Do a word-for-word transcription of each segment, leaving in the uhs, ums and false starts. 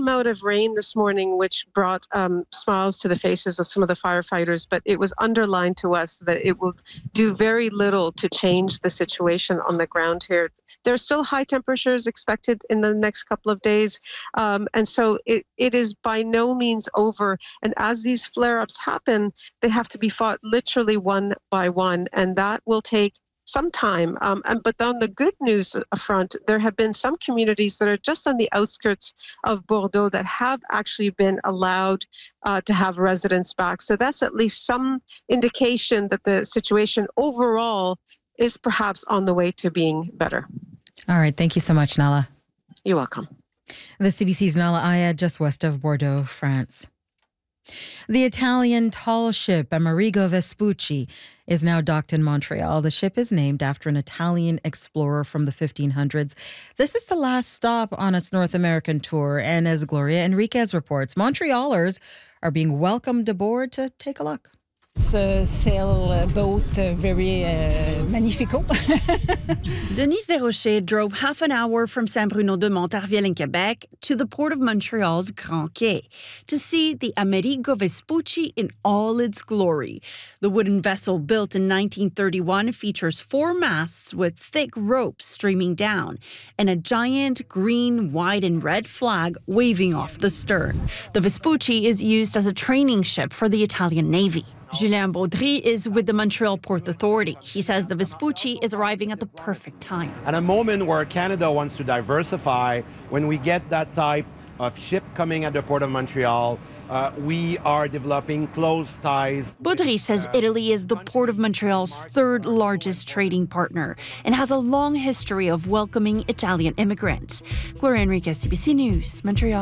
amount of rain this morning, which brought um, smiles to the faces of some of the firefighters, but it was underlined to us that it will do very little to change the situation on the ground here. There are still high temperatures expected in the next couple of days, um, and so it, it is by no means over. And as these flare-ups happen, they have to be fought literally one by one, and that will take some time. Um, and, but on the good news front, there have been some communities that are just on the outskirts of Bordeaux that have actually been allowed uh, to have residents back. So that's at least some indication that the situation overall is perhaps on the way to being better. All right. Thank you so much, Nala. You're welcome. The C B C's Nala Ayed, just west of Bordeaux, France. The Italian tall ship Amerigo Vespucci is now docked in Montreal. The ship is named after an Italian explorer from the fifteen hundreds. This is the last stop on its North American tour, and as Gloria Enriquez reports, Montrealers are being welcomed aboard to take a look. It's a sailboat, uh, very uh, magnifico. Denise Desrochers drove half an hour from Saint-Bruno-de-Montarville in Quebec to the port of Montreal's Grand Quai to see the Amerigo Vespucci in all its glory. The wooden vessel, built in nineteen thirty-one, features four masts with thick ropes streaming down and a giant green, white, and red flag waving off the stern. The Vespucci is used as a training ship for the Italian Navy. Julien Baudry is with the Montreal Port Authority. He says the Vespucci is arriving at the perfect time. At a moment where Canada wants to diversify, when we get that type of ship coming at the Port of Montreal, uh, we are developing close ties. Baudry says Italy is the Port of Montreal's third largest trading partner and has a long history of welcoming Italian immigrants. Gloria Enriquez, C B C News, Montreal.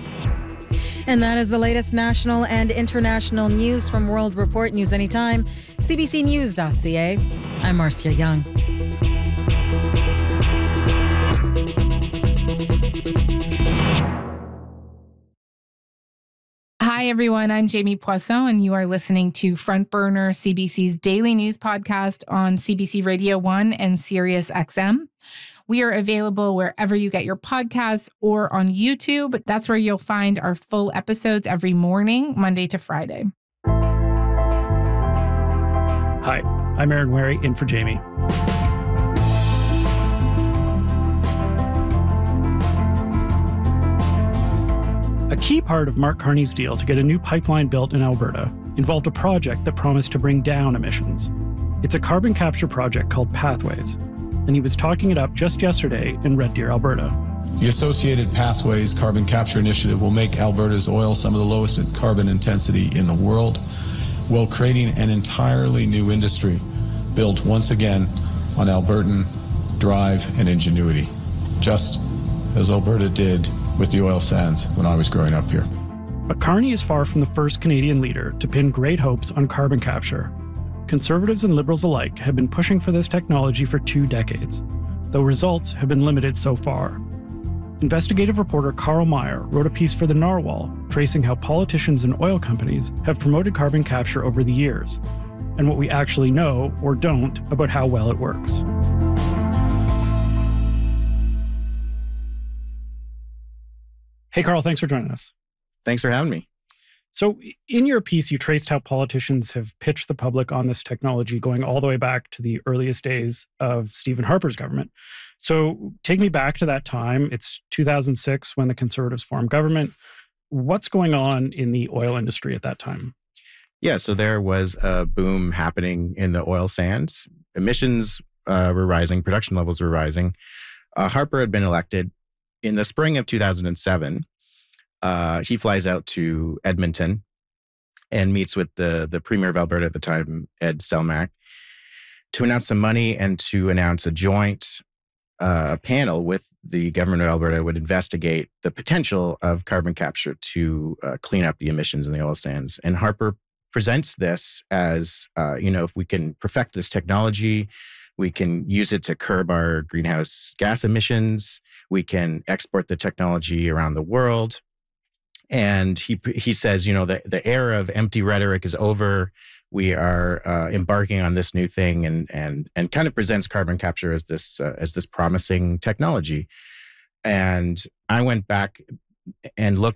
And that is the latest national and international news from World Report News Anytime, c b c news dot c a. I'm Marcia Young. Hi, everyone. I'm Jamie Poisson, and you are listening to Front Burner, C B C's daily news podcast on C B C Radio one and Sirius X M. We are available wherever you get your podcasts or on YouTube. That's where you'll find our full episodes every morning, Monday to Friday. Hi, I'm Aaron Wary, in for Jamie. A key part of Mark Carney's deal to get a new pipeline built in Alberta involved a project that promised to bring down emissions. It's a carbon capture project called Pathways, and he was talking it up just yesterday in Red Deer, Alberta. The Associated Pathways Carbon Capture Initiative will make Alberta's oil some of the lowest in carbon intensity in the world, while creating an entirely new industry built once again on Albertan drive and ingenuity, just as Alberta did with the oil sands when I was growing up here. But Carney is far from the first Canadian leader to pin great hopes on carbon capture. Conservatives and Liberals alike have been pushing for this technology for two decades, though results have been limited so far. Investigative reporter Carl Meyer wrote a piece for the Narwhal tracing how politicians and oil companies have promoted carbon capture over the years, and what we actually know or don't about how well it works. Hey, Carl, thanks for joining us. Thanks for having me. So in your piece, you traced how politicians have pitched the public on this technology going all the way back to the earliest days of Stephen Harper's government. So take me back to that time. It's two thousand six when the Conservatives formed government. What's going on in the oil industry at that time? Yeah, so there was a boom happening in the oil sands. Emissions uh, were rising, production levels were rising. Uh, Harper had been elected in the spring of two thousand seven. Uh, he flies out to Edmonton and meets with the, the Premier of Alberta at the time, Ed Stelmach, to announce some money and to announce a joint uh, panel with the government of Alberta would investigate the potential of carbon capture to uh, clean up the emissions in the oil sands. And Harper presents this as, uh, you know, if we can perfect this technology, we can use it to curb our greenhouse gas emissions, we can export the technology around the world. And he he says, you know, the, the era of empty rhetoric is over. We are uh, embarking on this new thing, and and and kind of presents carbon capture as this uh, as this promising technology. And I went back and looked